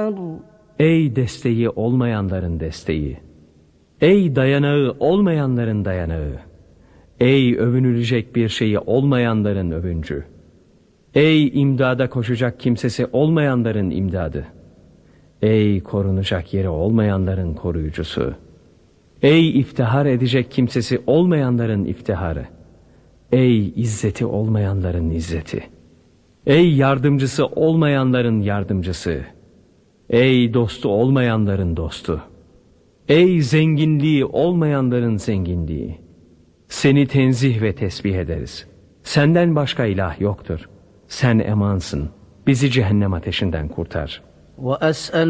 النصر Ey desteği olmayanların desteği! Ey dayanağı olmayanların dayanağı! Ey övünülecek bir şeyi olmayanların övüncü! Ey imdada koşacak kimsesi olmayanların imdadı! Ey korunacak yeri olmayanların koruyucusu! Ey iftihar edecek kimsesi olmayanların iftiharı! Ey izzeti olmayanların izzeti! Ey yardımcısı olmayanların yardımcısı! Ey dostu olmayanların dostu! Ey zenginliği olmayanların zenginliği! Seni tenzih ve tesbih ederiz. Senden başka ilah yoktur. Sen emansın. Bizi cehennem ateşinden kurtar. وأسأل